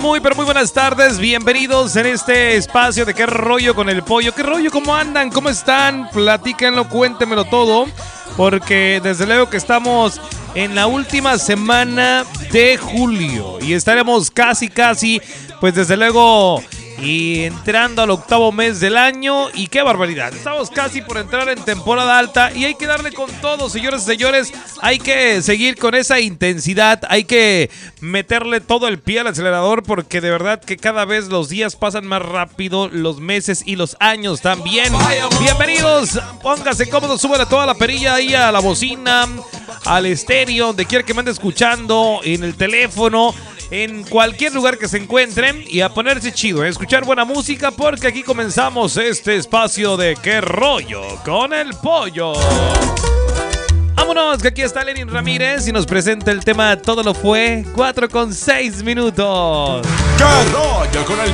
Muy, pero muy buenas tardes. Bienvenidos en este espacio de ¿Qué rollo con el pollo? ¿Qué rollo? ¿Cómo andan? ¿Cómo están? Platíquenlo, cuéntemelo todo. Porque desde luego que estamos en la última semana de julio. Y estaremos casi, pues desde luego... y entrando al octavo mes del año. Y qué barbaridad, estamos casi por entrar en temporada alta. Y hay que darle con todo, señores y señores. Hay que seguir con esa intensidad. Hay que meterle todo el pie al acelerador, porque de verdad que cada vez los días pasan más rápido, los meses y los años también. Bienvenidos, póngase cómodo, súbale toda la perilla ahí a la bocina, al estéreo, donde quiera que me ande escuchando, en el teléfono, en cualquier lugar que se encuentren, y a ponerse chido, escuchar buena música, porque aquí comenzamos este espacio de ¿Qué rollo con el pollo? Vámonos, que aquí está Lenin Ramírez y nos presenta el tema Todo lo fue, 4 con 6 minutos. ¿Qué rollo con el